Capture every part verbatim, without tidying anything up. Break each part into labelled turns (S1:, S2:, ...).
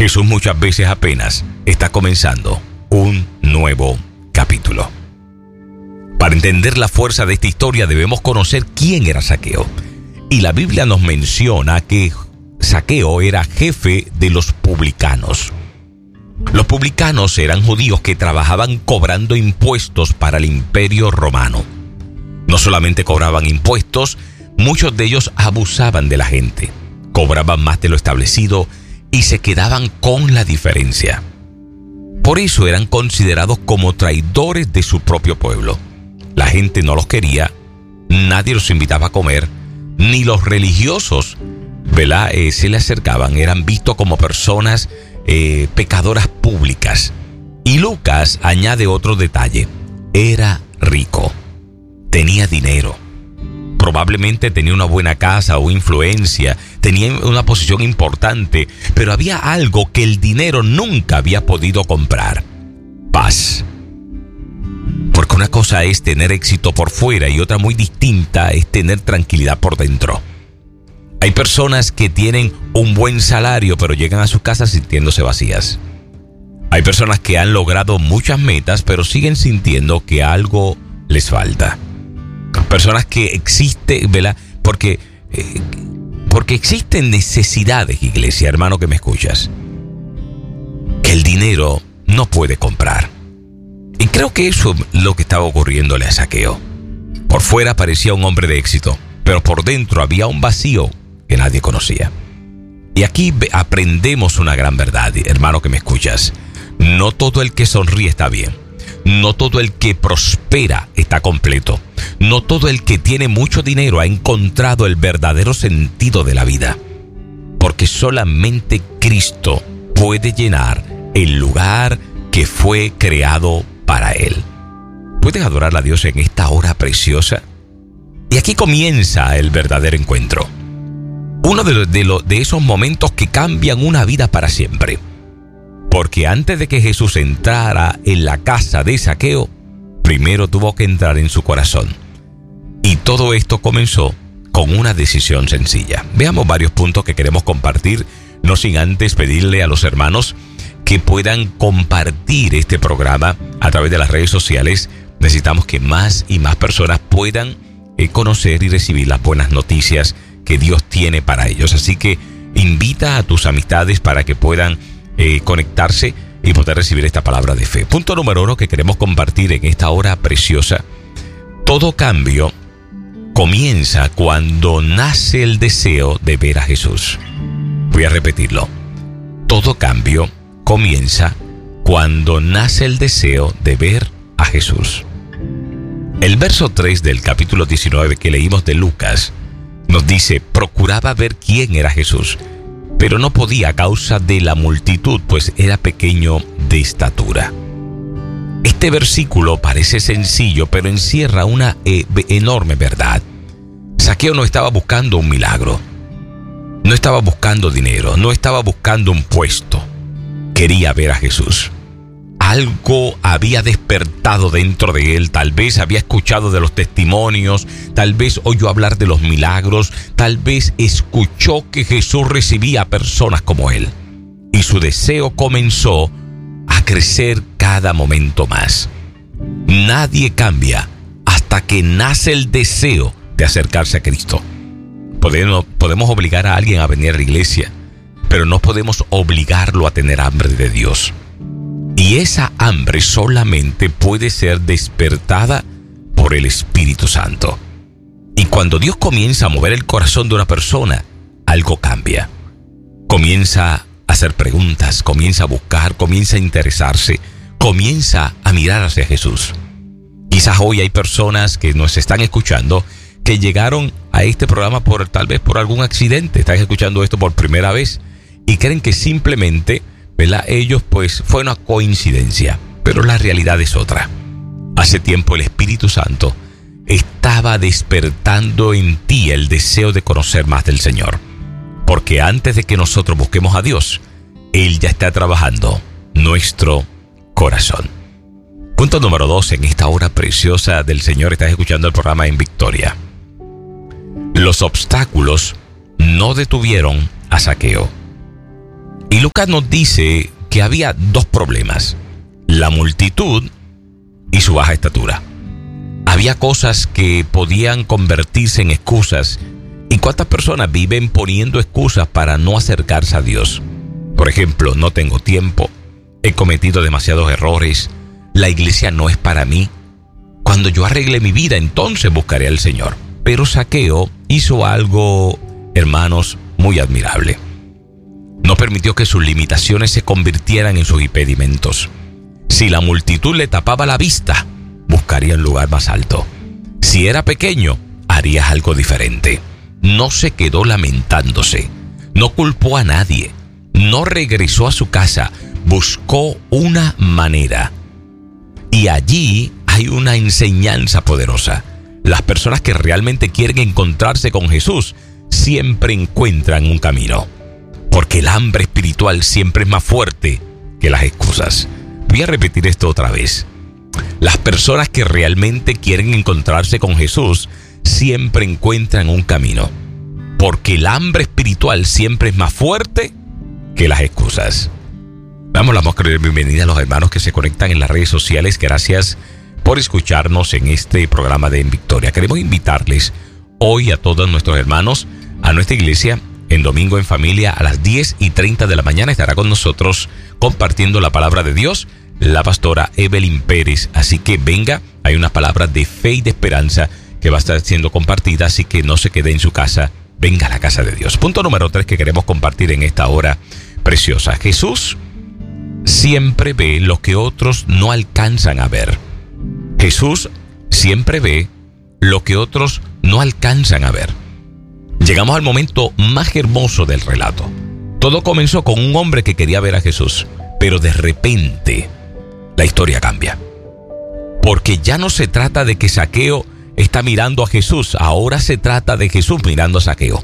S1: Jesús muchas veces apenas está comenzando un nuevo capítulo. Para entender la fuerza de esta historia debemos conocer quién era Zaqueo. Y la Biblia nos menciona que Zaqueo era jefe de los publicanos. Los publicanos eran judíos que trabajaban cobrando impuestos para el Imperio Romano. No solamente cobraban impuestos, muchos de ellos abusaban de la gente, cobraban más de lo establecido y se quedaban con la diferencia. Por eso eran considerados como traidores de su propio pueblo. La gente no los quería, nadie los invitaba a comer, ni los religiosos, ¿verdad? Eh, se le acercaban, eran vistos como personas eh, pecadoras públicas. Y Lucas añade otro detalle: era rico, tenía dinero, probablemente tenía una buena casa o influencia, tenía una posición importante, pero había algo que el dinero nunca había podido comprar: paz. Porque una cosa es tener éxito por fuera y otra muy distinta es tener tranquilidad por dentro. Hay personas que tienen un buen salario pero llegan a sus casas sintiéndose vacías. Hay personas que han logrado muchas metas pero siguen sintiendo que algo les falta. Personas que existen, ¿verdad? Porque, eh, porque existen necesidades, iglesia, hermano que me escuchas, que el dinero no puede comprar. Y creo que eso es lo que estaba ocurriéndole a Zaqueo. Por fuera parecía un hombre de éxito, pero por dentro había un vacío que nadie conocía. Y aquí aprendemos una gran verdad, hermano que me escuchas. No todo el que sonríe está bien. No todo el que prospera está completo. No todo el que tiene mucho dinero ha encontrado el verdadero sentido de la vida. Porque solamente Cristo puede llenar el lugar que fue creado para Él. ¿Puedes adorar a Dios en esta hora preciosa? Y aquí comienza el verdadero encuentro. Uno de, los, de, los, de esos momentos que cambian una vida para siempre. Porque antes de que Jesús entrara en la casa de Zaqueo, primero tuvo que entrar en su corazón. Y todo esto comenzó con una decisión sencilla. Veamos varios puntos que queremos compartir, no sin antes pedirle a los hermanos que puedan compartir este programa a través de las redes sociales. Necesitamos que más y más personas puedan eh, conocer y recibir las buenas noticias que Dios tiene para ellos. Así que invita a tus amistades para que puedan eh, conectarse y poder recibir esta palabra de fe. Punto número uno que queremos compartir en esta hora preciosa: todo cambio comienza cuando nace el deseo de ver a Jesús. Voy a repetirlo. Todo cambio comienza cuando nace el deseo de ver a Jesús. El verso tres del capítulo diecinueve que leímos de Lucas nos dice: procuraba ver quién era Jesús, pero no podía a causa de la multitud, pues era pequeño de estatura. Este versículo parece sencillo, pero encierra una eh, enorme verdad. Zaqueo no estaba buscando un milagro, no estaba buscando dinero, no estaba buscando un puesto. Quería ver a Jesús. Algo había despertado dentro de él. Tal vez había escuchado de los testimonios, tal vez oyó hablar de los milagros, tal vez escuchó que Jesús recibía a personas como él. Y su deseo comenzó a crecer cada momento más. Nadie cambia hasta que nace el deseo de acercarse a Cristo. Podemos, podemos obligar a alguien a venir a la iglesia, pero no podemos obligarlo a tener hambre de Dios. Y esa hambre solamente puede ser despertada por el Espíritu Santo. Y cuando Dios comienza a mover el corazón de una persona, algo cambia. Comienza a hacer preguntas, comienza a buscar, comienza a interesarse, comienza a mirar hacia Jesús. Quizás hoy hay personas que nos están escuchando que llegaron a este programa por tal vez por algún accidente. Están escuchando esto por primera vez y creen que simplemente, ¿verdad?, ellos pues fue una coincidencia, pero la realidad es otra. Hace tiempo el Espíritu Santo estaba despertando en ti el deseo de conocer más del Señor, porque antes de que nosotros busquemos a Dios, Él ya está trabajando nuestro corazón. Punto número dos, en esta hora preciosa del Señor estás escuchando el programa En Victoria. Los obstáculos no detuvieron a Zaqueo. Y Lucas nos dice que había dos problemas: la multitud y su baja estatura. Había cosas que podían convertirse en excusas. ¿Y cuántas personas viven poniendo excusas para no acercarse a Dios? Por ejemplo, no tengo tiempo, he cometido demasiados errores, la iglesia no es para mí. Cuando yo arregle mi vida, entonces buscaré al Señor. Pero Zaqueo hizo algo, hermanos, muy admirable. No permitió que sus limitaciones se convirtieran en sus impedimentos. Si la multitud le tapaba la vista, buscaría un lugar más alto. Si era pequeño, haría algo diferente. No se quedó lamentándose, no culpó a nadie, no regresó a su casa, buscó una manera. Y allí hay una enseñanza poderosa. Las personas que realmente quieren encontrarse con Jesús siempre encuentran un camino, porque el hambre espiritual siempre es más fuerte que las excusas. Voy a repetir esto otra vez. Las personas que realmente quieren encontrarse con Jesús siempre encuentran un camino, porque el hambre espiritual siempre es más fuerte que las excusas. Vamos, damos la bienvenida a los hermanos que se conectan en las redes sociales. Gracias por escucharnos en este programa de En Victoria. Queremos invitarles hoy a todos nuestros hermanos a nuestra iglesia en Domingo en Familia a las diez y treinta de la mañana. Estará con nosotros compartiendo la palabra de Dios la pastora Evelyn Pérez. Así que venga, hay una palabra de fe y de esperanza que va a estar siendo compartida, así que no se quede en su casa, venga a la casa de Dios. Punto número tres que queremos compartir en esta hora preciosa. Jesús siempre ve lo que otros no alcanzan a ver. Jesús siempre ve lo que otros no alcanzan a ver. Llegamos al momento más hermoso del relato. Todo comenzó con un hombre que quería ver a Jesús, pero de repente la historia cambia. Porque ya no se trata de que Zaqueo está mirando a Jesús, ahora se trata de Jesús mirando a Zaqueo.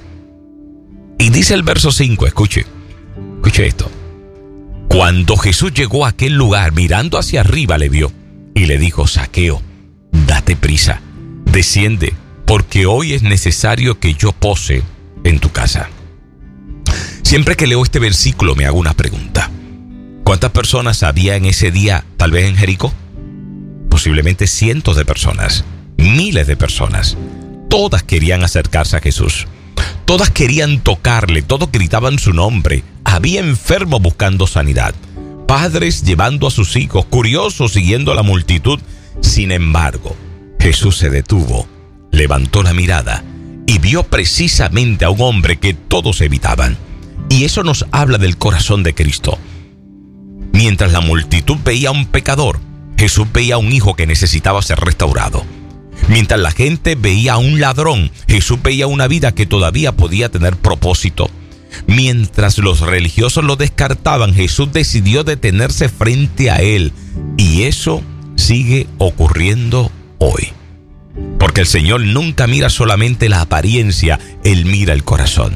S1: Y dice el verso cinco, escuche, escuche esto. Cuando Jesús llegó a aquel lugar, mirando hacia arriba le vio y le dijo: Zaqueo, date prisa, desciende, porque hoy es necesario que yo pose en tu casa. Siempre que leo este versículo me hago una pregunta. ¿Cuántas personas había en ese día, tal vez en Jericó? Posiblemente cientos de personas, miles de personas. Todas querían acercarse a Jesús. Todas querían tocarle, todos gritaban su nombre. Había enfermos buscando sanidad, padres llevando a sus hijos, curiosos siguiendo a la multitud. Sin embargo, Jesús se detuvo, levantó la mirada y vio precisamente a un hombre que todos evitaban. Y eso nos habla del corazón de Cristo. Mientras la multitud veía a un pecador, Jesús veía a un hijo que necesitaba ser restaurado. Mientras la gente veía a un ladrón, Jesús veía una vida que todavía podía tener propósito. Mientras los religiosos lo descartaban, Jesús decidió detenerse frente a él. Y eso sigue ocurriendo hoy. Porque el Señor nunca mira solamente la apariencia, Él mira el corazón.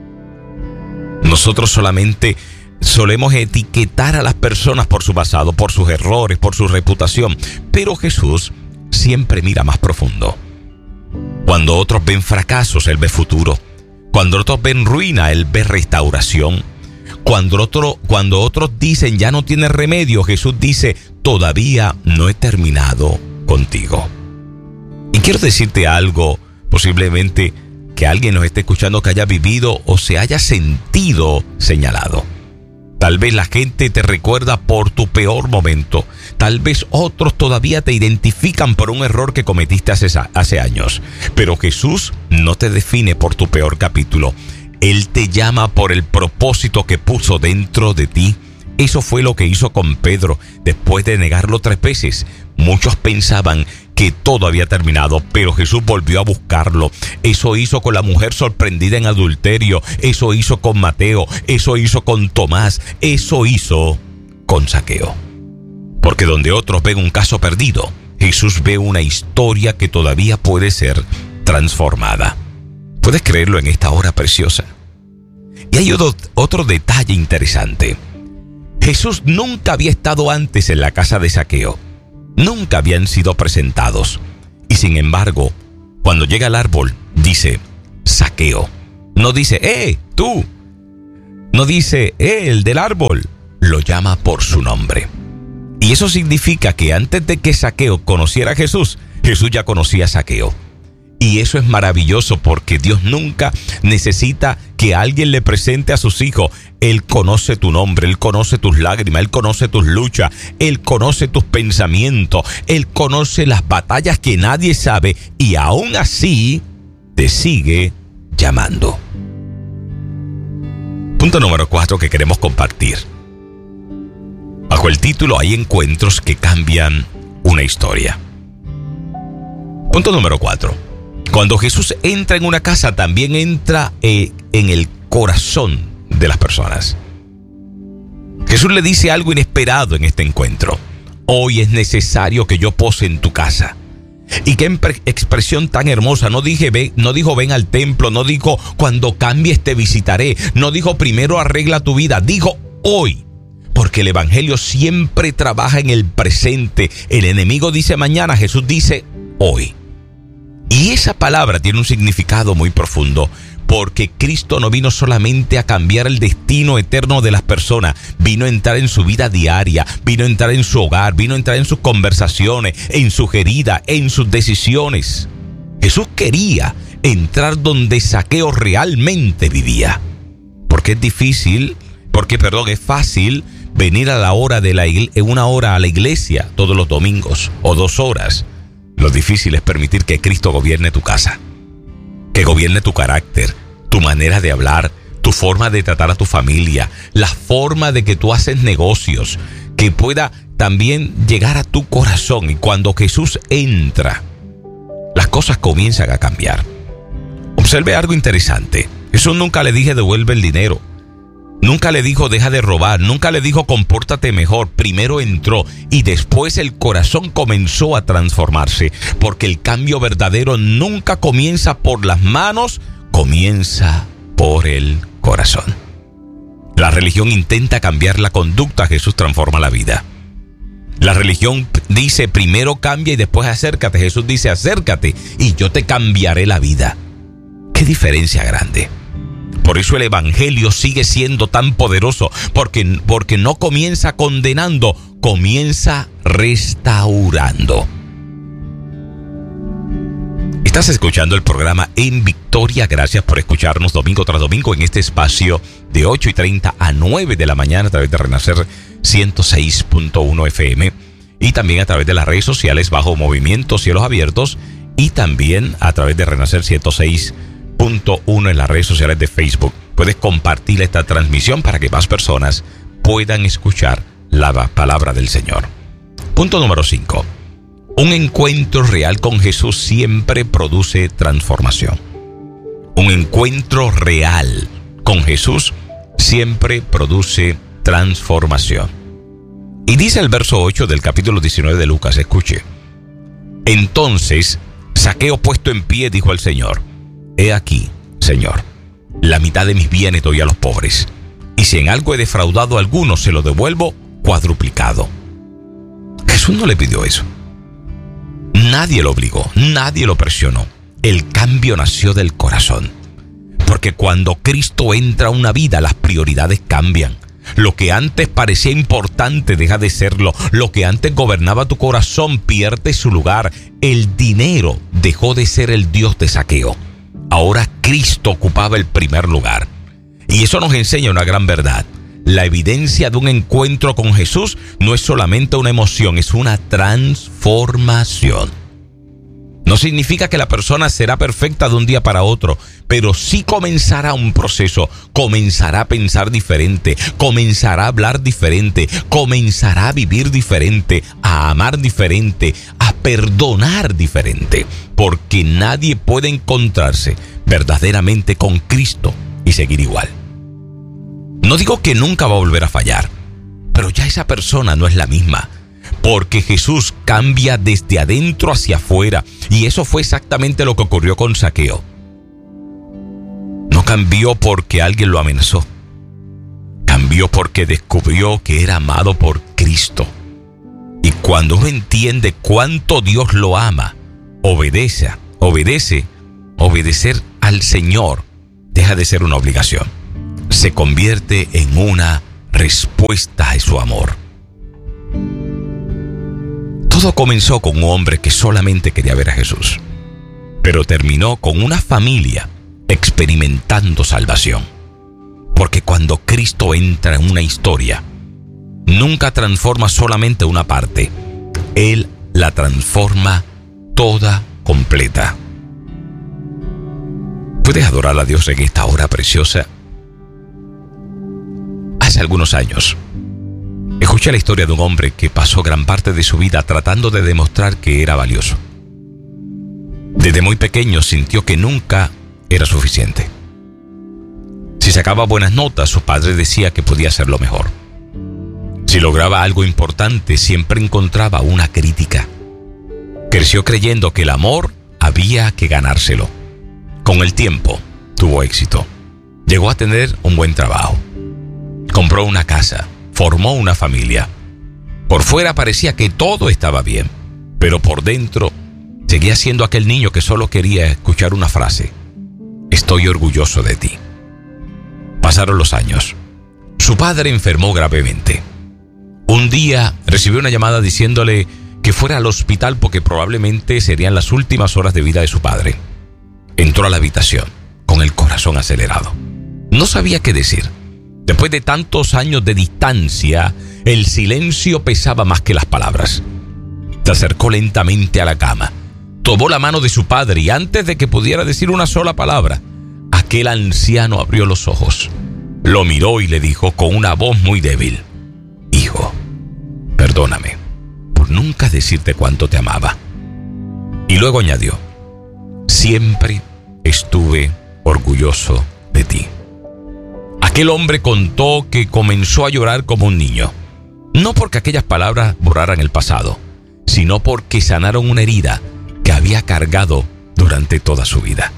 S1: Nosotros solamente solemos etiquetar a las personas por su pasado, por sus errores, por su reputación. Pero Jesús siempre mira más profundo. Cuando otros ven fracasos, Él ve futuro. Cuando otros ven ruina, Él ve restauración. Cuando, otro, cuando otros dicen ya no tiene remedio, Jesús dice: todavía no he terminado contigo. Y quiero decirte algo, posiblemente que alguien nos esté escuchando que haya vivido o se haya sentido señalado. Tal vez la gente te recuerda por tu peor momento. Tal vez otros todavía te identifican por un error que cometiste hace, hace años. Pero Jesús no te define por tu peor capítulo. Él te llama por el propósito que puso dentro de ti. Eso fue lo que hizo con Pedro después de negarlo tres veces. Muchos pensaban que todo había terminado, pero Jesús volvió a buscarlo. Eso hizo con la mujer sorprendida en adulterio. Eso hizo con Mateo. Eso hizo con Tomás. Eso hizo con Zaqueo. Porque donde otros ven un caso perdido, Jesús ve una historia que todavía puede ser transformada. ¿Puedes creerlo en esta hora preciosa? Y hay otro, otro detalle interesante. Jesús nunca había estado antes en la casa de Zaqueo. Nunca habían sido presentados. Y sin embargo, cuando llega al árbol, dice Zaqueo. No dice: ¡eh, tú! No dice, eh, el del árbol. Lo llama por su nombre. Y eso significa que antes de que Zaqueo conociera a Jesús, Jesús ya conocía a Zaqueo. Y eso es maravilloso porque Dios nunca necesita que alguien le presente a sus hijos. Él conoce tu nombre, Él conoce tus lágrimas, Él conoce tus luchas, Él conoce tus pensamientos, Él conoce las batallas que nadie sabe y aún así te sigue llamando. Punto número cuatro que queremos compartir. Bajo el título hay encuentros que cambian una historia. Punto número cuatro. Cuando Jesús entra en una casa, también entra eh, en el corazón de las personas. Jesús le dice algo inesperado en este encuentro. Hoy es necesario que yo pose en tu casa. Y qué expresión tan hermosa. No dije, ven, no dijo ven al templo, no dijo cuando cambies te visitaré, no dijo primero arregla tu vida, dijo hoy. Porque el evangelio siempre trabaja en el presente. El enemigo dice mañana, Jesús dice hoy. Y esa palabra tiene un significado muy profundo, porque Cristo no vino solamente a cambiar el destino eterno de las personas, vino a entrar en su vida diaria, vino a entrar en su hogar, vino a entrar en sus conversaciones, en sus heridas, en sus decisiones. Jesús quería entrar donde Zaqueo realmente vivía. Porque es difícil, porque perdón, es fácil venir a la hora de la iglesia, una hora a la iglesia todos los domingos o dos horas. Lo difícil es permitir que Cristo gobierne tu casa, que gobierne tu carácter, tu manera de hablar, tu forma de tratar a tu familia, la forma de que tú haces negocios, que pueda también llegar a tu corazón. Y cuando Jesús entra, las cosas comienzan a cambiar. Observe algo interesante. Jesús nunca le dije devuelve el dinero. Nunca le dijo deja de robar, nunca le dijo compórtate mejor. Primero entró y después el corazón comenzó a transformarse, porque el cambio verdadero nunca comienza por las manos, comienza por el corazón. La religión intenta cambiar la conducta, Jesús transforma la vida. La religión dice primero cambia y después acércate. Jesús dice acércate y yo te cambiaré la vida. ¡Qué diferencia grande! Por eso el evangelio sigue siendo tan poderoso, porque, porque no comienza condenando, comienza restaurando. Estás escuchando el programa En Victoria. Gracias por escucharnos domingo tras domingo en este espacio de ocho y treinta a nueve de la mañana a través de Renacer ciento seis punto uno F M y también a través de las redes sociales bajo Movimiento Cielos Abiertos y también a través de Renacer ciento seis punto uno en las redes sociales de Facebook. Puedes compartir esta transmisión para que más personas puedan escuchar la palabra del Señor. Punto número cinco. Un encuentro real con Jesús siempre produce transformación. Un encuentro real con Jesús siempre produce transformación. Y dice el verso ocho del capítulo diecinueve de Lucas, escuche. Entonces, Zaqueo puesto en pie dijo al Señor: He aquí, Señor, la mitad de mis bienes doy a los pobres, y si en algo he defraudado a alguno, se lo devuelvo cuadruplicado. Jesús no le pidió eso. Nadie lo obligó, nadie lo presionó. El cambio nació del corazón. Porque cuando Cristo entra a una vida, las prioridades cambian. Lo que antes parecía importante deja de serlo. Lo que antes gobernaba tu corazón pierde su lugar. El dinero dejó de ser el Dios de Zaqueo. Ahora Cristo ocupaba el primer lugar. Y eso nos enseña una gran verdad. La evidencia de un encuentro con Jesús no es solamente una emoción, es una transformación. No significa que la persona será perfecta de un día para otro, pero sí comenzará un proceso, comenzará a pensar diferente, comenzará a hablar diferente, comenzará a vivir diferente, a amar diferente, a perdonar diferente, porque nadie puede encontrarse verdaderamente con Cristo y seguir igual. No digo que nunca va a volver a fallar, pero ya esa persona no es la misma. Porque Jesús cambia desde adentro hacia afuera. Y eso fue exactamente lo que ocurrió con Zaqueo. No cambió porque alguien lo amenazó. Cambió porque descubrió que era amado por Cristo. Y cuando uno entiende cuánto Dios lo ama, obedece, obedece, obedecer al Señor deja de ser una obligación. se convierte en una respuesta a su amor. Todo comenzó con un hombre que solamente quería ver a Jesús, pero terminó con una familia experimentando salvación. Porque cuando Cristo entra en una historia, nunca transforma solamente una parte, Él la transforma toda completa. ¿Puedes adorar a Dios en esta hora preciosa? Hace algunos años, escuché la historia de un hombre que pasó gran parte de su vida tratando de demostrar que era valioso. Desde muy pequeño sintió que nunca era suficiente. Si sacaba buenas notas, su padre decía que podía hacerlo mejor. Si lograba algo importante, siempre encontraba una crítica. Creció creyendo que el amor había que ganárselo. Con el tiempo, tuvo éxito. Llegó a tener un buen trabajo. Compró una casa, formó una familia. Por fuera parecía que todo estaba bien, pero por dentro seguía siendo aquel niño que solo quería escuchar una frase: estoy orgulloso de ti. Pasaron los años. Su padre enfermó gravemente. Un día recibió una llamada diciéndole que fuera al hospital porque probablemente serían las últimas horas de vida de su padre. Entró a la habitación con el corazón acelerado. No sabía qué decir. Después de tantos años de distancia, el silencio pesaba más que las palabras. Se acercó lentamente a la cama, tomó la mano de su padre y antes de que pudiera decir una sola palabra, aquel anciano abrió los ojos, lo miró y le dijo con una voz muy débil: hijo, perdóname por nunca decirte cuánto te amaba. Y luego añadió: siempre estuve orgulloso de ti. Aquel hombre contó que comenzó a llorar como un niño, no porque aquellas palabras borraran el pasado, sino porque sanaron una herida que había cargado durante toda su vida.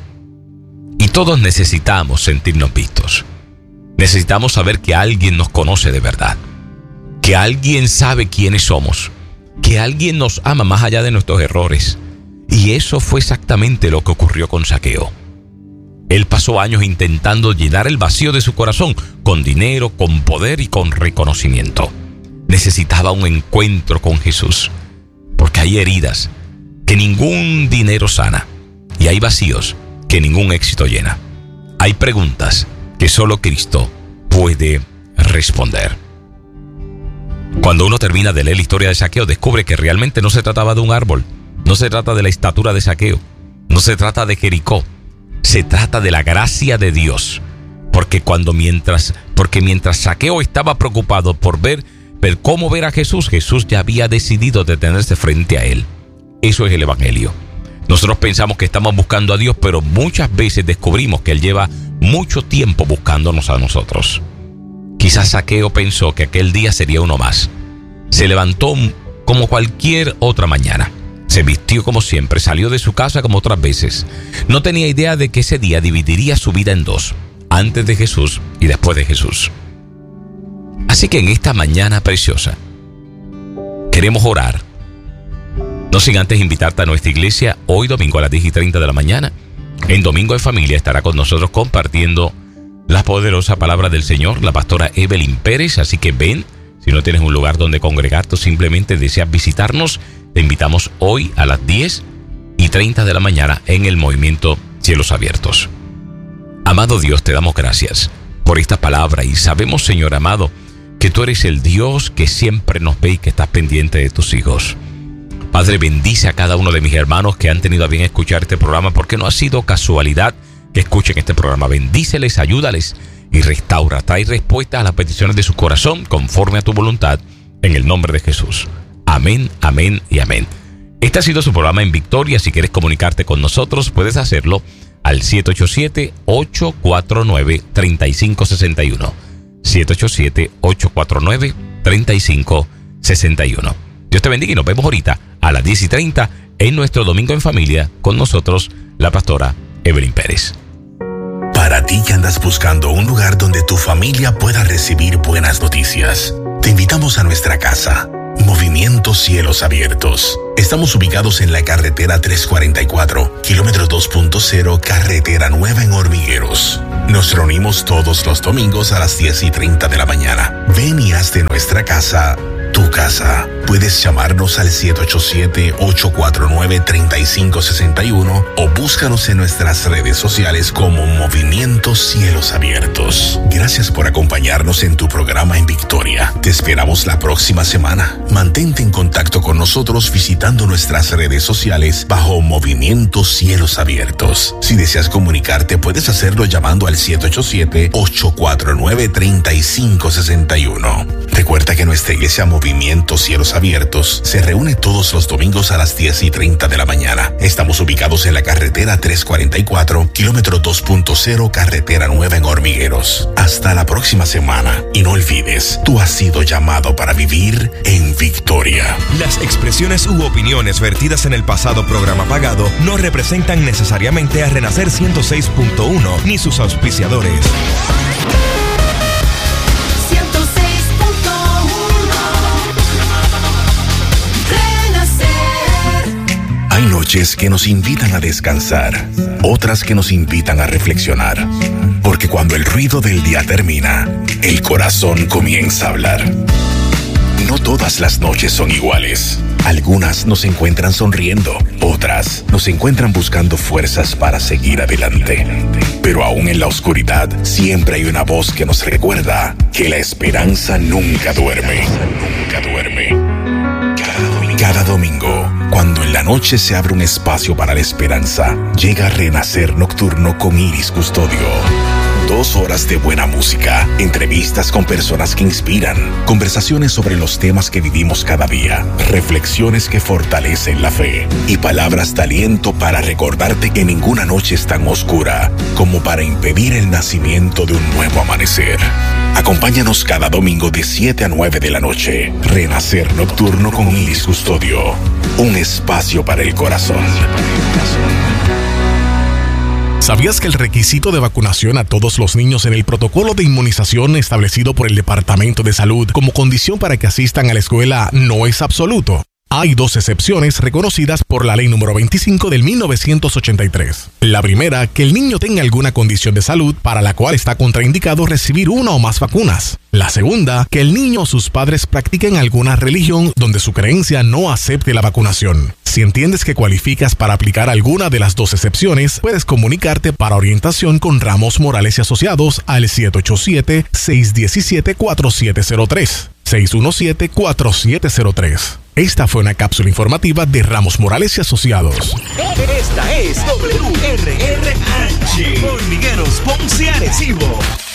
S1: Y todos necesitamos sentirnos vistos. Necesitamos saber que alguien nos conoce de verdad, que alguien sabe quiénes somos, que alguien nos ama más allá de nuestros errores. Y eso fue exactamente lo que ocurrió con Zaqueo. Él pasó años intentando llenar el vacío de su corazón con dinero, con poder y con reconocimiento. Necesitaba un encuentro con Jesús, porque hay heridas que ningún dinero sana y hay vacíos que ningún éxito llena. Hay preguntas que solo Cristo puede responder. Cuando uno termina de leer la historia de Zaqueo, descubre que realmente no se trataba de un árbol, no se trata de la estatura de Zaqueo, no se trata de Jericó, se trata de la gracia de Dios. Porque cuando mientras, porque mientras Zaqueo estaba preocupado por ver, ver cómo ver a Jesús, Jesús ya había decidido detenerse frente a él. Eso es el Evangelio. Nosotros pensamos que estamos buscando a Dios, pero muchas veces descubrimos que Él lleva mucho tiempo buscándonos a nosotros. Quizás Zaqueo pensó que aquel día sería uno más. Se levantó como cualquier otra mañana. Se vistió como siempre, salió de su casa como otras veces. No tenía idea de que ese día dividiría su vida en dos, antes de Jesús y después de Jesús. Así que en esta mañana preciosa, queremos orar. No sin antes invitarte a nuestra iglesia, hoy domingo a las diez y treinta de la mañana. En Domingo en Familia estará con nosotros compartiendo la poderosa palabra del Señor, la pastora Evelyn Pérez. Así que ven, si no tienes un lugar donde congregarte o simplemente deseas visitarnos, te invitamos hoy a las diez y treinta de la mañana en el movimiento Cielos Abiertos. Amado Dios, te damos gracias por esta palabra y sabemos, Señor amado, que tú eres el Dios que siempre nos ve y que estás pendiente de tus hijos. Padre, bendice a cada uno de mis hermanos que han tenido a bien escuchar este programa, porque no ha sido casualidad que escuchen este programa. Bendíceles, ayúdales y restaura. Trae respuestas a las peticiones de su corazón conforme a tu voluntad, en el nombre de Jesús. Amén, amén y amén. Este ha sido su programa En Victoria. Si quieres comunicarte con nosotros, puedes hacerlo al siete ocho siete, ocho cuatro nueve, tres cinco seis uno. siete ocho siete, ocho cuatro nueve, tres cinco seis uno. Dios te bendiga y nos vemos ahorita a las diez y treinta en nuestro Domingo en Familia con nosotros, la pastora Evelyn Pérez.
S2: Para ti que andas buscando un lugar donde tu familia pueda recibir buenas noticias, te invitamos a nuestra casa, Movimiento Cielos Abiertos. Estamos ubicados en la carretera trescientos cuarenta y cuatro, kilómetro dos punto cero, carretera nueva en Hormigueros. Nos reunimos todos los domingos a las diez y treinta de la mañana. Ven y haz de nuestra casa tu casa. Puedes llamarnos al siete ocho siete, ocho cuatro nueve, tres cinco seis uno o búscanos en nuestras redes sociales como Movimiento Cielos Abiertos. Gracias por acompañarnos en tu programa en Victoria. Te esperamos la próxima semana. Mantente en contacto con nosotros visitando nuestras redes sociales bajo Movimiento Cielos Abiertos. Si deseas comunicarte, puedes hacerlo llamando al siete ocho siete, ocho cuatro nueve, tres cinco seis uno. Recuerda que nuestra iglesia Movimiento Cielos Abiertos se reúne todos los domingos a las diez y treinta de la mañana. Estamos ubicados en la carretera trescientos cuarenta y cuatro, kilómetro dos punto cero, carretera nueva en Hormigueros. Hasta la próxima semana. Y no olvides, tú has sido llamado para vivir en victoria.
S3: Las expresiones u opiniones vertidas en el pasado programa pagado no representan necesariamente a Renacer ciento seis punto uno ni sus auspiciadores.
S2: Hay noches que nos invitan a descansar, otras que nos invitan a reflexionar, porque cuando el ruido del día termina, el corazón comienza a hablar. No todas las noches son iguales. Algunas nos encuentran sonriendo, otras nos encuentran buscando fuerzas para seguir adelante. Pero aún en la oscuridad, siempre hay una voz que nos recuerda que la esperanza nunca duerme. Nunca duerme. Cada domingo, cuando en la noche se abre un espacio para la esperanza, llega Renacer Nocturno con Iris Custodio. Dos horas de buena música, entrevistas con personas que inspiran, conversaciones sobre los temas que vivimos cada día, reflexiones que fortalecen la fe y palabras de aliento para recordarte que ninguna noche es tan oscura como para impedir el nacimiento de un nuevo amanecer. Acompáñanos cada domingo de siete a nueve de la noche. Renacer Nocturno con Iris Custodio. Un espacio para el corazón.
S4: ¿Sabías que el requisito de vacunación a todos los niños en el protocolo de inmunización establecido por el Departamento de Salud como condición para que asistan a la escuela no es absoluto? Hay dos excepciones reconocidas por la Ley número veinticinco del mil novecientos ochenta y tres. La primera, que el niño tenga alguna condición de salud para la cual está contraindicado recibir una o más vacunas. La segunda, que el niño o sus padres practiquen alguna religión donde su creencia no acepte la vacunación. Si entiendes que cualificas para aplicar alguna de las dos excepciones, puedes comunicarte para orientación con Ramos Morales y Asociados al siete ocho siete, seis uno siete, cuatro siete cero tres. seis uno siete, cuatro siete cero tres. Esta fue una cápsula informativa de Ramos Morales y Asociados.
S5: Esta es W R R H, Hormigueros, Ponce, Arecibo.